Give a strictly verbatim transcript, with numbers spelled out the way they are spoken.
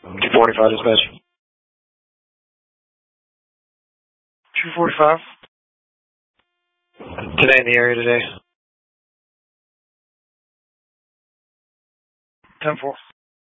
two forty-five dispatch. two forty-five. Today in the area today. ten four.